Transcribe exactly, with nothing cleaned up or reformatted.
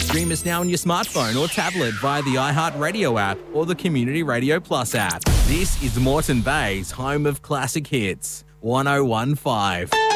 Stream us now on your smartphone or tablet via the iHeartRadio app or the Community Radio Plus app. This is Moreton Bay's home of classic hits, one oh one point five.